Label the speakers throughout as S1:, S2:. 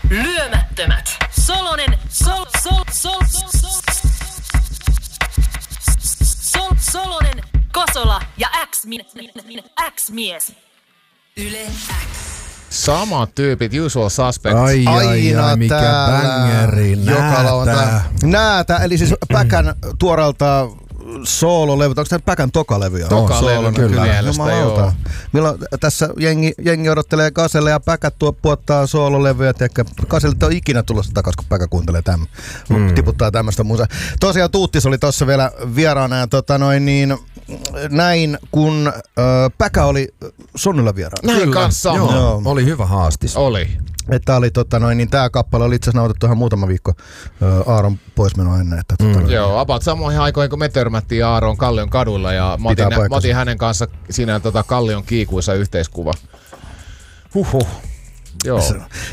S1: Lyömättömät. Solonen, Kosola ja X-mies. Yle X.
S2: Samat tyypit, Usual Suspects.
S3: Ai, mikä bängeri,
S4: Näätä, eli siis Päkän tuoralta soololevy, onko tämä Päkän tokalevy?
S2: Tokalevy kyllä mielestä, joo.
S4: Milloin tässä jengi odottelee Kaselle ja Päkät puottaa soololevyjä, tiedätkö, Kaselle ei ole ikinä tulossa takaisin, kun Päkä kuuntelee tiputtaa tämmöistä musaa. Tosiaan Tuuttis oli tuossa vielä vieraana ja näin kun Päkä oli Sonnylla vieraana.
S2: Näin kanssa.
S3: Joo, oli hyvä haastis.
S2: Oli.
S4: Että oli tää kappale oli itse asiassa nautettu ihan muutama viikko Aaron poismenoa ennen.
S2: Joo, about samoihin aikoihin kun me törmättiin Aaron Kallion kadulla ja mä otin hänen kanssa siinä Kallion kiikuissa yhteiskuva. Huhhuh. Joo.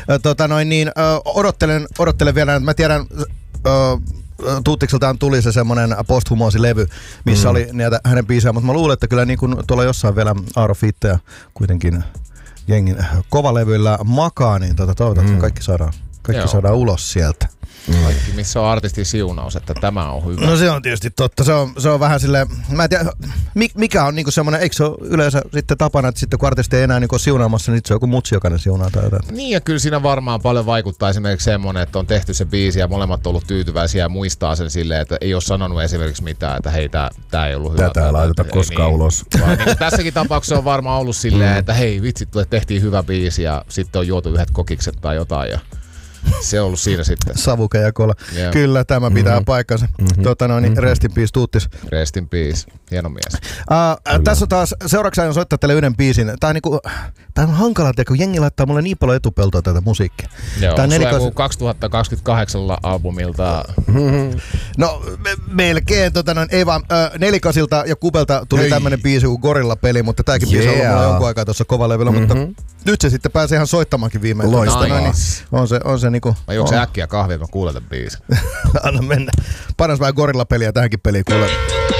S2: Odottelen vielä, että mä tiedän Tuuttikseltaan tuli se semmonen post-humoosi-levy, missä oli näitä hänen biisejä, mutta mä luulen, että kyllä niin kun tuolla jossain vielä Aaro Fitteä kuitenkin jengin kovalevyillä makaa, niin toivotaan, että kaikki saadaan ulos sieltä. Kaikki, missä on artistin siunaus, että tämä on hyvä.
S4: No se on tietysti totta. Se on vähän silleen, mä en tiedä, mikä on niinku semmoinen, eikö se ole yleensä sitten tapana, että sitten kun artisti ei enää niinku siunaamassa, niin se on joku mutsi, joka ne siunaa tai jotain.
S2: Niin ja kyllä siinä varmaan paljon vaikuttaa esimerkiksi semmoinen, että on tehty se biisi ja molemmat on ollut tyytyväisiä ja muistaa sen silleen, että ei ole sanonut esimerkiksi mitään, että hei, tää ei ollut hyvä.
S3: Tätä ei laiteta koskaan ulos.
S2: Niin, tässäkin tapauksessa on varmaan ollut silleen, että hei vitsi, tehtiin hyvä biisi ja sitten on juotu yhdet kokikset tai jotain ja se on ollut siinä sitten.
S4: Savuke ja kola. Yeah. Kyllä, tämä pitää paikkansa. Rest in peace, Tuuttis.
S2: Rest in peace. Hieno mies.
S4: Tässä on taas, seuraavaksi aion soittaa teille yhden biisin. Tää on hankala, kun jengi laittaa mulle niin paljon etupeltoa tätä musiikkia.
S2: Joo, sulla on 2028 albumilta.
S4: No, melkein. Ei vaan, Nelikasilta ja Kubelta tuli tämmönen biisi kuin Gorilla-peli, mutta tääkin biisi on ollut mulla jonkun aikaa tuossa kovalevyllä, mutta nyt se sitten pääsee ihan soittamaankin viimein. On se niinku...
S2: Mä juoksen äkkiä kahvia, mä kuulen tämän biisin.
S4: Anna mennä. Paras vähän Gorilla-peliä tähänkin peliin kuulen.